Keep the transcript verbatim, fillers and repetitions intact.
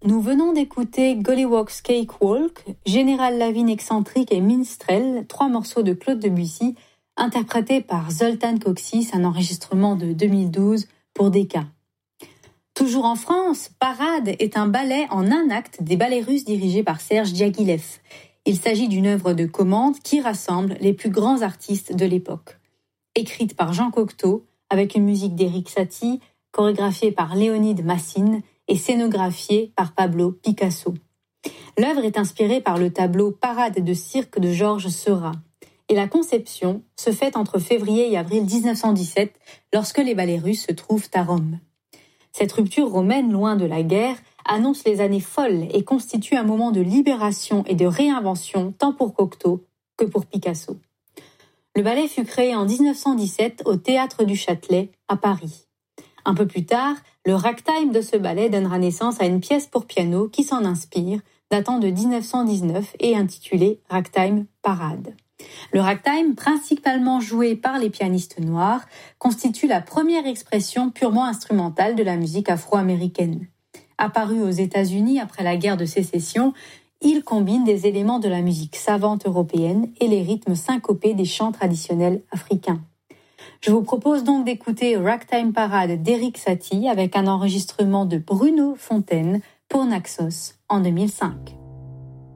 Nous venons d'écouter Gollywog's Cakewalk, Général Lavigne excentrique et Minstrel, trois morceaux de Claude Debussy, interprétés par Zoltan Koksis, un enregistrement de deux mille douze pour Decca. Toujours en France, Parade est un ballet en un acte des ballets russes dirigés par Serge Diaghilev. Il s'agit d'une œuvre de commande qui rassemble les plus grands artistes de l'époque. Écrite par Jean Cocteau, avec une musique d'Éric Satie, chorégraphiée par Léonide Massine, et scénographiée par Pablo Picasso. L'œuvre est inspirée par le tableau Parade de cirque de Georges Seurat. Et la conception se fait entre février et avril dix-neuf cent dix-sept, lorsque les ballets russes se trouvent à Rome. Cette rupture romaine, loin de la guerre, annonce les années folles et constitue un moment de libération et de réinvention tant pour Cocteau que pour Picasso. Le ballet fut créé en dix-neuf cent dix-sept au Théâtre du Châtelet, à Paris. Un peu plus tard, le ragtime de ce ballet donnera naissance à une pièce pour piano qui s'en inspire, datant de dix-neuf cent dix-neuf et intitulée Ragtime Parade. Le ragtime, principalement joué par les pianistes noirs, constitue la première expression purement instrumentale de la musique afro-américaine. Apparu aux États-Unis après la guerre de sécession, il combine des éléments de la musique savante européenne et les rythmes syncopés des chants traditionnels africains. Je vous propose donc d'écouter Ragtime Parade d'Éric Satie avec un enregistrement de Bruno Fontaine pour Naxos en deux mille cinq.